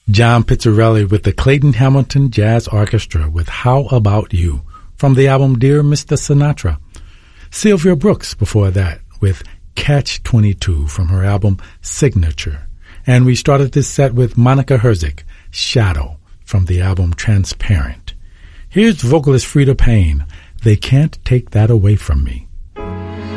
John Pizzarelli with the Clayton Hamilton Jazz Orchestra with How About You from the album Dear Mr. Sinatra. Sylvia Brooks before that with Catch-22 from her album Signature. And we started this set with Monica Herzig, Shadow from the album Transparent. Here's vocalist Freda Payne, They Can't Take That Away From Me.